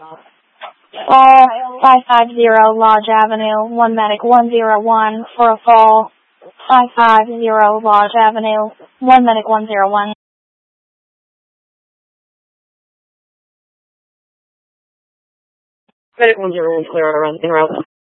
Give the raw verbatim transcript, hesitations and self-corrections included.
Call five five zero Lodge Avenue, one medic one zero one for a fall. five five zero Lodge Avenue, one medic one zero one. Medic one zero one clear around in route.